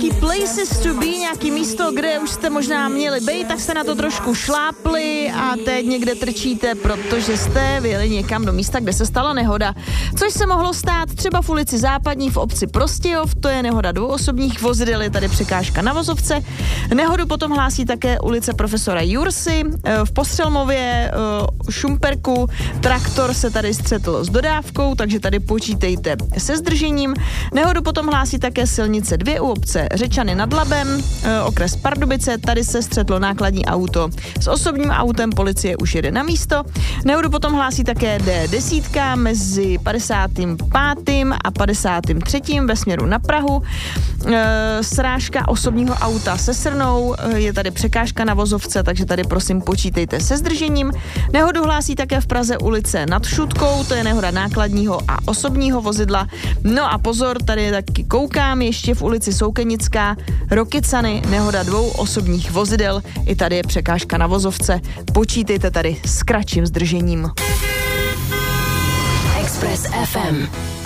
nějaký places to be, nějaký místo, kde už jste možná měli být, tak jste na to trošku šlápli a teď někde trčíte, protože jste vyjeli někam do místa, kde se stala nehoda. Což se mohlo stát třeba v ulici Západní v obci Prostějov, to je nehoda dvouosobních vozidel, je tady překážka na vozovce. Nehodu potom hlásí také ulice profesora Jursy, v Postřelmově, Šumperku, traktor se tady střetl s dodávkou, takže tady počítejte se zdržením. Nehodu potom hlásí také silnice 2 u obce Řečany nad Labem, okres Pardubice, tady se střetlo nákladní auto s osobním autem, policie už jede na místo. Nehodu potom hlásí také D10 mezi 55. a 53. ve směru na Prahu. Srážka osobního auta se Srnou, je tady překážka na vozovce, takže tady prosím počítejte se zdržením. Nehodu hlásí také v Praze ulice nad Šutkou, to je nehoda nákladního a osobního vozidla. No a pozor, tady taky koukám, ještě v ulici Soukenická, Rokycany, nehoda 2 osobních vozidel, i tady je překážka na vozovce, počítejte tady s kratším zdržením. Express FM.